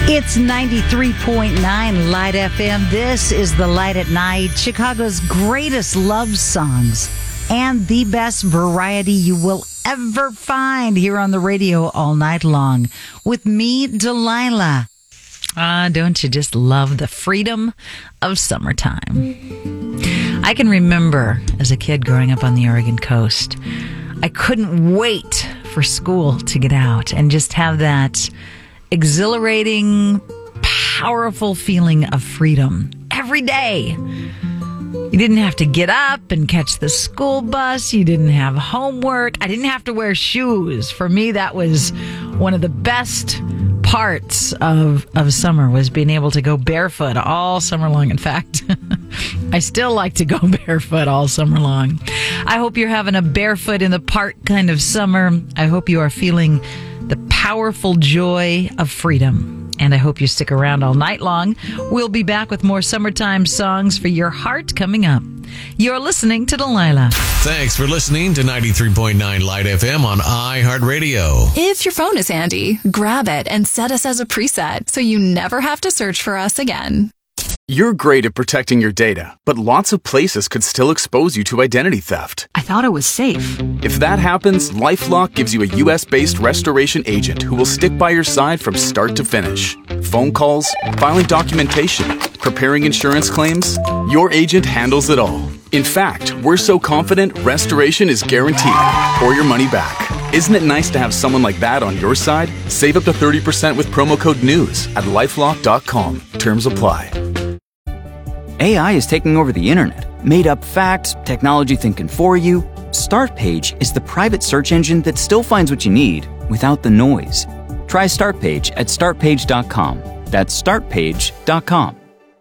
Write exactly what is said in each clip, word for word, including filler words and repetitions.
It's ninety-three point nine Light F M. This is the Light at Night, Chicago's greatest love songs and the best variety you will ever find here on the radio all night long. With me, Delilah. Ah, don't you just love the freedom of summertime? I can remember as a kid growing up on the Oregon coast, I couldn't wait for school to get out and just have that exhilarating, powerful feeling of freedom every day. You didn't have to get up and catch the school bus. You didn't have homework. I didn't have to wear shoes. For me, that was one of the best parts of, of summer, was being able to go barefoot all summer long. In fact, I still like to go barefoot all summer long. I hope you're having a barefoot in the park kind of summer. I hope you are feeling the powerful joy of freedom. And I hope you stick around all night long. We'll be back with more summertime songs for your heart coming up. You're listening to Delilah. Thanks for listening to ninety-three point nine Light F M on iHeartRadio. If your phone is handy, grab it and set us as a preset so you never have to search for us again. You're great at protecting your data, but lots of places could still expose you to identity theft. I thought it was safe. If that happens, LifeLock gives you a U S-based restoration agent who will stick by your side from start to finish. Phone calls, filing documentation, preparing insurance claims, your agent handles it all. In fact, we're so confident restoration is guaranteed or your money back. Isn't it nice to have someone like that on your side? Save up to thirty percent with promo code NEWS at lifelock dot com. Terms apply. A I is taking over the internet. Made up facts, technology thinking for you. Startpage is the private search engine that still finds what you need without the noise. Try Startpage at start page dot com. That's start page dot com.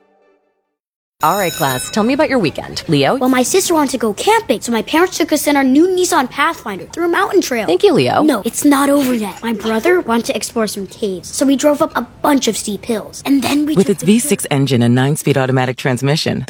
All right, class, tell me about your weekend. Leo? Well, my sister wanted to go camping, so my parents took us in our new Nissan Pathfinder through a mountain trail. Thank you, Leo. No, it's not over yet. My brother wanted to explore some caves, so we drove up a bunch of steep hills. And then we With took its the V six engine and nine-speed automatic transmission,